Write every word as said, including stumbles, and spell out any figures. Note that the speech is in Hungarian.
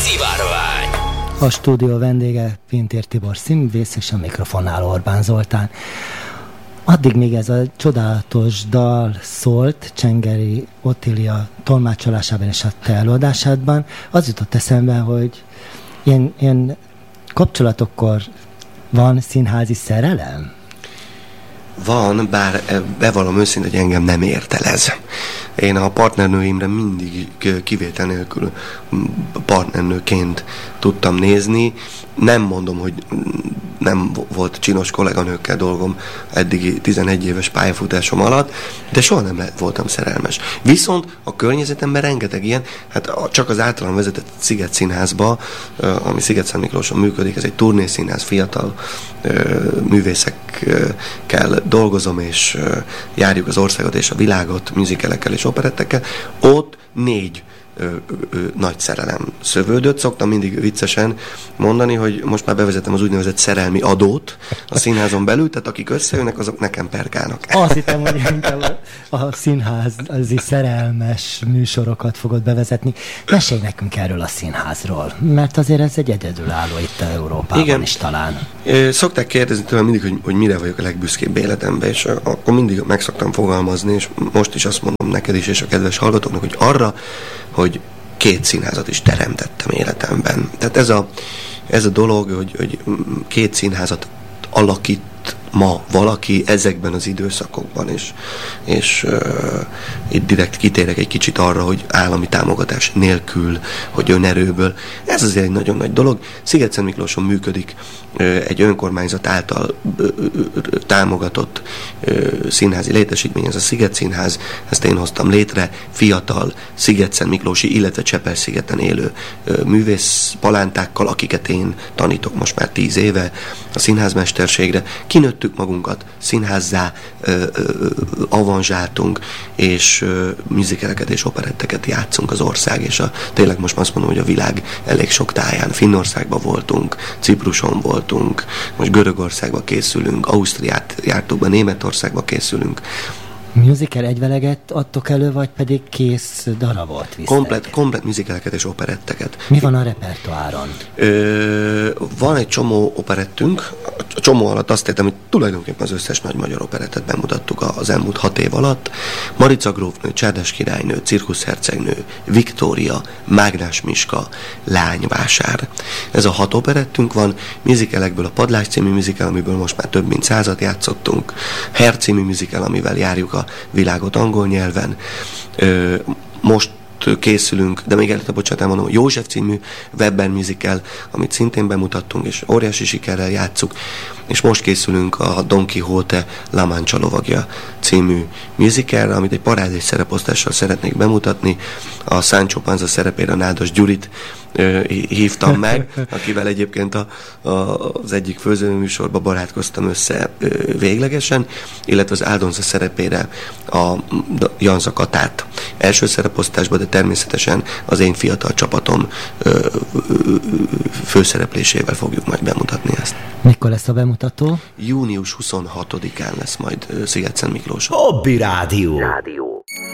Szivárvány. A stúdió vendége Pintér Tibor színművész, és a mikrofonnál Orbán Zoltán. Addig még ez a csodálatos dal szólt Csengeri Ottilia tolmácsolásában és a te előadásádban, az jutott eszembe, hogy ilyen, ilyen kapcsolatokkor van színházi szerelem? Van, bár bevallom őszintén, hogy engem nem értelez. Én a partnernőimre mindig kivétel nélkül partnernőként tudtam nézni. Nem mondom, hogy nem volt csinos kolléganőkkel dolgom eddigi tizenegy éves pályafutásom alatt, de soha nem voltam szerelmes. Viszont a környezetemben rengeteg ilyen, hát csak az általam vezetett Sziget Színházba, ami Sziget-Szent Miklóson működik, ez egy turnészínház, fiatal művészekkel dolgozom, és járjuk az országot és a világot musicalekkel és operettekkel. Ott négy Ö, ö, nagy szerelem szövődött. Szoktam mindig viccesen mondani, hogy most már bevezetem az úgynevezett szerelmi adót a színházon belül, tehát akik összejönnek, azok nekem perkálnak. Azt hittem, hogy inkább a színházi szerelmes műsorokat fogod bevezetni. Mesélj nekünk erről a színházról, mert azért ez egy egyedülálló itt Európában. Igen. Is talán. Szokták kérdezni tőlem mindig, hogy, hogy mire vagyok a legbüszkébb életemben, és akkor mindig meg szoktam fogalmazni, és most is azt mondom neked is, és a kedves hallgatóknak, hogy arra, hogy két színházat is teremtettem életemben. Tehát ez a, ez a dolog, hogy, hogy két színházat alakít ma valaki ezekben az időszakokban, és, és uh, itt direkt kitérek egy kicsit arra, hogy állami támogatás nélkül, hogy önerőből. Ez azért egy nagyon nagy dolog. Sziget-Szent Miklóson működik uh, egy önkormányzat által uh, uh, támogatott uh, színházi létesítmény, ez a Sziget Színház, ezt én hoztam létre, fiatal Sziget-Szent Miklósi, illetve Csepel-szigeten élő uh, művész palántákkal, akiket én tanítok most már tíz éve a színházmesterségre. Kinőttük magunkat, színházzá ö, ö, avanzsáltunk, és ö, musicaleket és operetteket játszunk az ország, és a, tényleg most azt mondom, hogy a világ elég sok táján. Finnországban voltunk, Cipruson voltunk, most Görögországba készülünk, Ausztriát jártuk be, Németországba készülünk. Musical egyveleget adtok elő, vagy pedig kész darabot visztek? Komplet, komplet musicaleket és operetteket. Mi van a repertoáron? Ö, van egy csomó operettünk. A csomó alatt azt értem, hogy tulajdonképpen az összes nagy magyar operettet bemutattuk az elmúlt hat év alatt. Marica grófnő, Csárdás királynő, Cirkuszhercegnő, Viktória, Mágnás Miska, Lányvásár. Ez a hat operettünk van. Musicalekből a Padlás című musical, amiből most már több mint százat játszottunk. Hair című musical, amivel járjuk a világot angol nyelven. Ö, most készülünk, de még előtte, bocsánat, elmondom, József című webben musical, amit szintén bemutattunk, és óriási sikerrel játsszuk, és most készülünk a Don Quixote La Mancha lovagja című musicalre, amit egy parádés szereposztással szeretnék bemutatni. A Sancho Panza szerepére Nádas Gyurit ö, hívtam meg, akivel egyébként a, a, az egyik főzőműsorban barátkoztam össze ö, véglegesen, illetve az Áldonza szerepére a Janza Katát első szereposztásban, de természetesen az én fiatal csapatom ö, ö, főszereplésével fogjuk majd bemutatni ezt. Mikor lesz a bemutató? június huszonhatodikán lesz majd Sziget-Szent Miklóson. Hobby Rádió. Rádió.